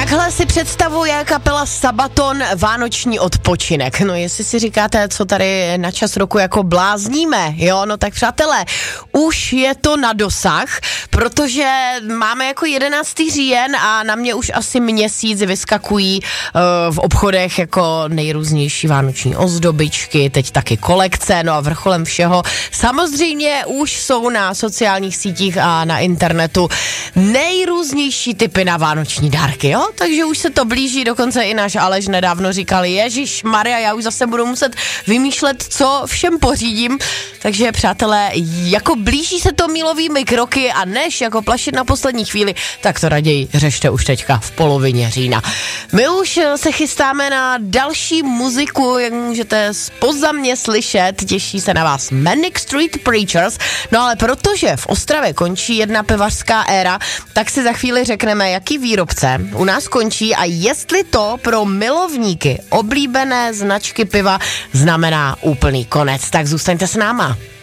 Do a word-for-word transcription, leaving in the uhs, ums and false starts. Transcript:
Takhle si představuje kapela Sabaton vánoční odpočinek. No jestli si říkáte, co tady na čas roku jako blázníme, jo, no tak přátelé, už je to na dosah, protože máme jako jedenáctý říjen a na mě už asi měsíc vyskakují uh, v obchodech jako nejrůznější vánoční ozdobičky, teď taky kolekce, no a vrcholem všeho samozřejmě už jsou na sociálních sítích a na internetu nejrůznější typy na vánoční dárky, jo? Takže už se to blíží, dokonce i náš Aleš nedávno říkal, Ježíš Maria, já už zase budu muset vymýšlet, co všem pořídím. Takže přátelé, jako blíží se to mílovými kroky a než jako plašit na poslední chvíli, tak to raději řešte už teďka v polovině října. My už se chystáme na další muziku, jak můžete zpoza mě slyšet, těší se na vás Manic Street Preachers, no ale protože v Ostravě končí jedna pivařská éra, tak si za chvíli řekneme, jaký výrobce u nás končí a jestli to pro milovníky oblíbené značky piva znamená úplný konec. Tak zůstaňte s náma.